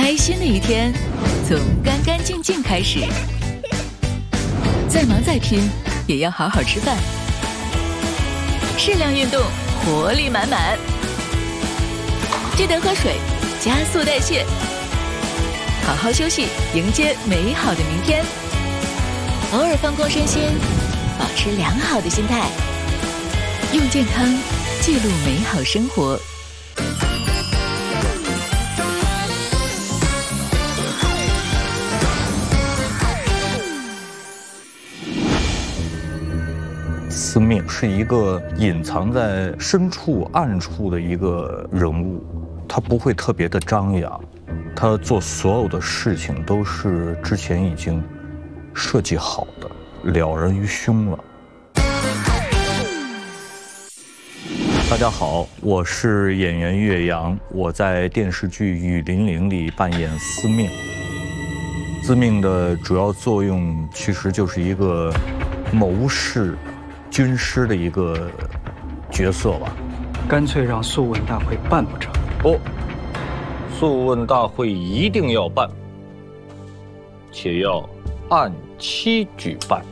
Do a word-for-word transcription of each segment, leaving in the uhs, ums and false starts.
开心的一天从干干净净开始，再忙再拼也要好好吃饭，适量运动，活力满满。记得喝水，加速代谢，好好休息，迎接美好的明天。偶尔放空身心，保持良好的心态，用健康记录美好生活。 司命是一个隐藏在深处、暗处的一个人物，他不会特别的张扬，他做所有的事情都是之前已经设计好的，了然于胸了。大家好，我是演员岳阳，我在电视剧《雨霖铃》里扮演司命。司命的主要作用其实就是一个谋士、军师的一个角色吧。 干脆让素问大会办不成？ 不，素问大会一定要办，且要按期举办。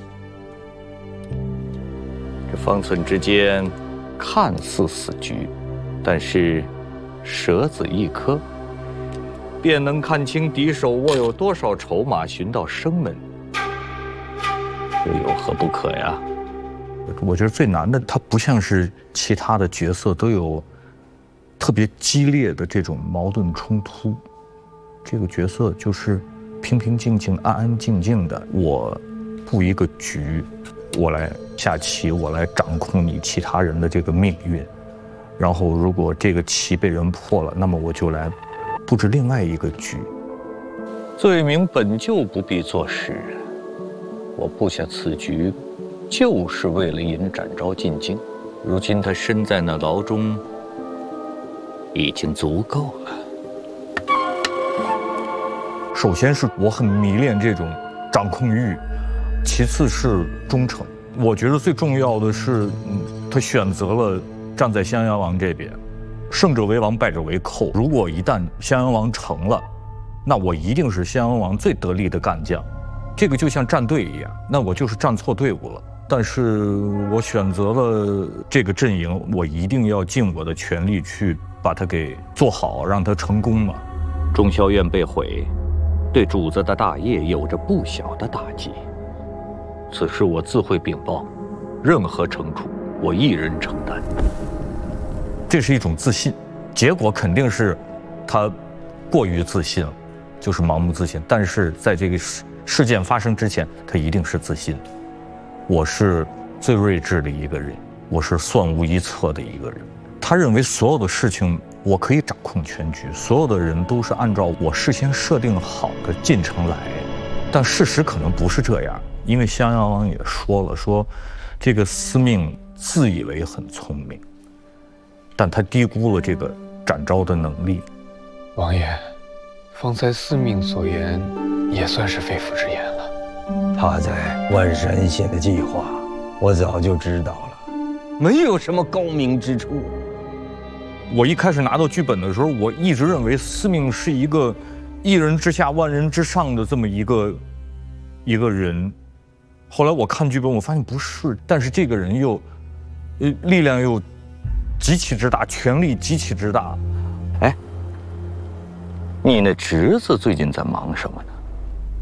这方寸之间看似死局，但是蛇子一颗，便能看清敌手握有多少筹码，寻到生门。这有何不可呀？我觉得最难的，它不像是其他的角色都有特别激烈的这种矛盾冲突，这个角色就是平平静静、安安静静的。我布一个局，我来下棋，我来掌控你其他人的这个命运。然后，如果这个棋被人破了，那么我就来布置另外一个局。罪名本就不必作实，我布下此局，就是为了引展昭进京。如今他身在那牢中，已经足够了。首先是我很迷恋这种掌控欲，其次是忠诚。我觉得最重要的是，嗯，他选择了站在襄阳王这边，胜者为王，败者为寇。如果一旦襄阳王成了，那我一定是襄阳王最得力的干将。这个就像站队一样，那我就是站错队伍了。但是我选择了这个阵营，我一定要尽我的全力去把它给做好，让它成功嘛。中校院被毁，对主子的大业有着不小的打击。此事我自会禀报，任何惩处我一人承担。这是一种自信，结果肯定是他过于自信了，就是盲目自信。但是在这个事事件发生之前，他一定是自信。我是最睿智的一个人，我是算无一策的一个人。他认为所有的事情我可以掌控全局，所有的人都是按照我事先设定好的进程来，但事实可能不是这样。因为襄阳王也说了，说这个司命自以为很聪明，但他低估了这个展昭的能力。 王爷，方才司命所言也算是肺腑之言了。 他在万山县的计划，我早就知道了，没有什么高明之处。 我一开始拿到剧本的时候，我一直认为司命是一个一人之下万人之上的这么一个一个人。后来我看剧本，我发现不是，但是这个人又，呃，力量又极其之大，权力极其之大。哎，你那侄子最近在忙什么呢？